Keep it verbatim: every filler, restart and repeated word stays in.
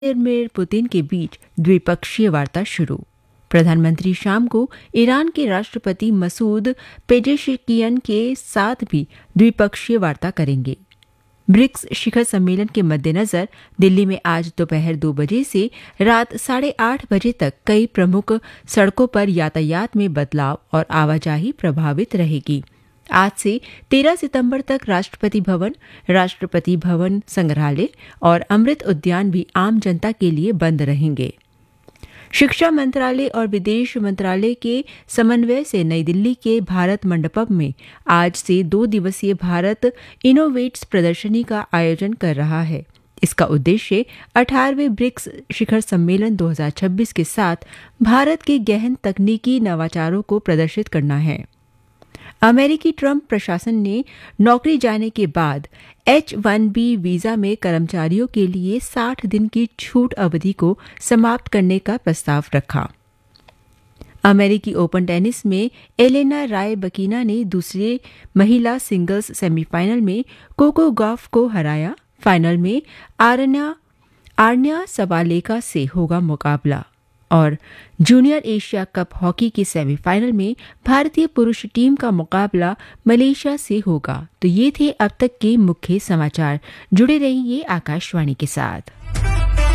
Vladimir Putin के बीच द्विपक्षीय वार्ता शुरू। प्रधानमंत्री शाम को ईरान के राष्ट्रपति मसूद पेजेशकियन के साथ भी द्विपक्षीय वार्ता करेंगे। ब्रिक्स शिखर सम्मेलन के मद्देनजर दिल्ली में आज दोपहर दो बजे से रात साढ़े आठ बजे तक कई प्रमुख सड़कों पर यातायात में बदलाव और आवाजाही प्रभावित रहेगी। आज से तेरह सितंबर तक राष्ट्रपति भवन, राष्ट्रपति भवन संग्रहालय और अमृत उद्यान भी आम जनता के लिए बंद रहेंगे। शिक्षा मंत्रालय और विदेश मंत्रालय के समन्वय से नई दिल्ली के भारत मंडपम में आज से दो दिवसीय भारत इनोवेट्स प्रदर्शनी का आयोजन कर रहा है। इसका उद्देश्य अठारहवें ब्रिक्स शिखर सम्मेलन दो हज़ार छब्बीस के साथ भारत के गहन तकनीकी नवाचारों को प्रदर्शित करना है। अमेरिकी ट्रंप प्रशासन ने नौकरी जाने के बाद एच वन बी वीजा में कर्मचारियों के लिए साठ दिन की छूट अवधि को समाप्त करने का प्रस्ताव रखा। अमेरिकी ओपन टेनिस में एलेना रायबकीना ने दूसरे महिला सिंगल्स सेमीफाइनल में कोको गॉफ को हराया। फाइनल में आर्या आर्या सबालेका से होगा मुकाबला। और जूनियर एशिया कप हॉकी के सेमीफाइनल में भारतीय पुरुष टीम का मुकाबला मलेशिया से होगा। तो ये थे अब तक के मुख्य समाचार। जुड़े रहिए आकाशवाणी के साथ।